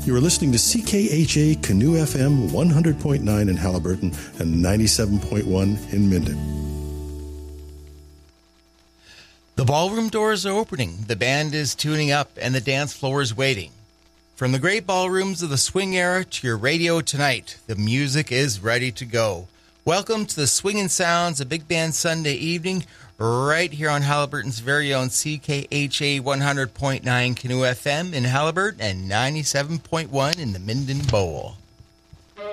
You are listening to CKHA Canoe FM 100.9 in Haliburton and 97.1 in Minden. The ballroom doors are opening, the band is tuning up, and the dance floor is waiting. From the great ballrooms of the swing era to your radio tonight, the music is ready to go. Welcome to the Swingin' Sounds, a big band Sunday evening, right here on Haliburton's very own CKHA 100.9 Canoe FM in Haliburton and 97.1 in the Minden Bowl.